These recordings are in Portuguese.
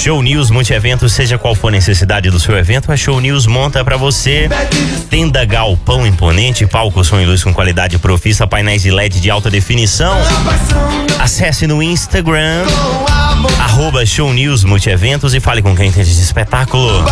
Show News Multieventos, seja qual for a necessidade do seu evento, a Show News monta pra você. Tenda galpão imponente, palco som e luz com qualidade profissa, painéis de LED de alta definição. Acesse no Instagram @Show News Multieventos e fale com quem entende de espetáculo.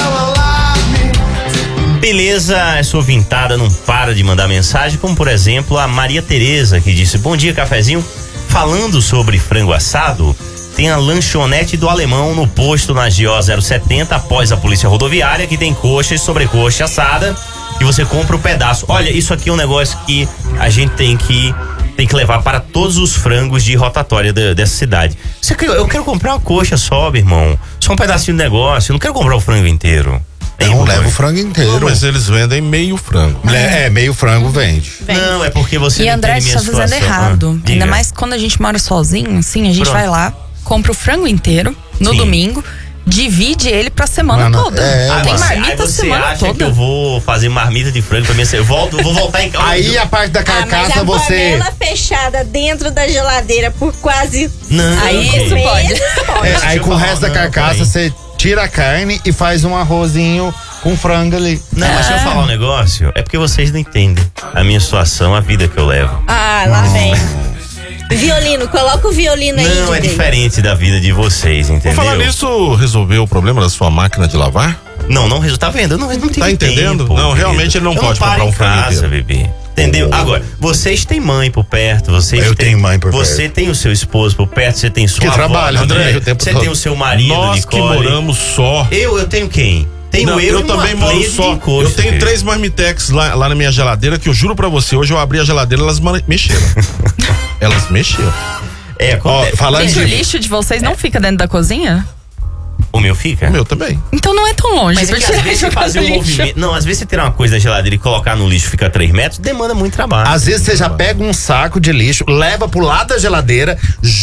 Beleza, essa ouvintada não para de mandar mensagem, como por exemplo a Maria Tereza, que disse: bom dia, cafezinho. Falando sobre frango assado, tem a lanchonete do Alemão no posto na GO 070, após a polícia rodoviária, que tem coxa e sobrecoxa assada, e você compra o pedaço. Olha, isso aqui é um negócio que a gente tem que levar para todos os frangos de rotatória dessa cidade. Eu quero comprar a coxa só, meu irmão. Só um pedacinho de negócio, eu não quero comprar o frango inteiro. Não, leva o frango inteiro. Não, mas eles vendem meio frango. Meio frango vende. Não, é porque você e não André entende está minha fazendo situação. errado. Ainda mais quando a gente mora sozinho, assim, a gente vai lá, compra o frango inteiro no domingo, divide ele pra semana toda. Tem marmita a semana acha toda. que eu vou fazer marmita de frango pra mim? Eu vou voltar em casa. Aí a parte da carcaça mas a você... panela fechada dentro da geladeira por quase... Não, Aí isso pode. aí com o resto da carcaça você tira a carne e faz um arrozinho com frango ali. Não, mas deixa eu falar um negócio. É porque vocês não entendem a minha situação, a vida que eu levo. Ah, lá vem. Violino, coloca o violino aí. Não, é diferente da vida de vocês, entendeu? Por falar nisso, resolveu o problema da sua máquina de lavar? Não, tá vendo? Eu não tive Tá entendendo? tempo, Não, querido. realmente ele não Eu pode comprar um frango casa, inteiro. bebê. Entendeu? Agora, vocês têm mãe por perto, Eu tenho mãe por perto. Você tem o seu esposo por perto, você tem sua Que avó, trabalha, André, o tempo você todo. tem o seu marido, Nós que Nicole. moramos só. Eu tenho quem? Tenho Não, eu eu e também uma moro plebe só. de coxa, Eu tenho querido. 3 marmitex lá na minha geladeira, que eu juro pra você, hoje eu abri a geladeira, elas mexeram. Elas mexeram. Falando Gente, de... o lixo de vocês não fica dentro da cozinha? O meu fica? O meu também. Então não é tão longe. Mas é que às vezes você fazer um movimento. Não, às vezes você tirar uma coisa da geladeira e colocar no lixo, fica 3 metros, demanda muito trabalho. Às vezes você já pega um saco de lixo, leva pro lado da geladeira,